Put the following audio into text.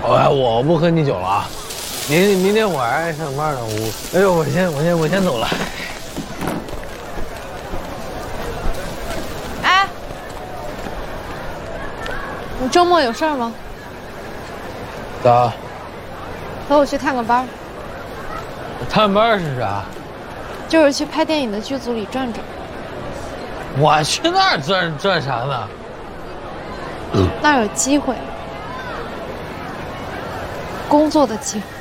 我不喝你酒了啊，明天我还上班呢，我先走了。 哎，你周末有事儿吗？ 咋？ 和我去探个班。 探班是啥？ 就是去拍电影的剧组里转转。 我去那儿转啥呢？ 那儿有机会，工作的机会。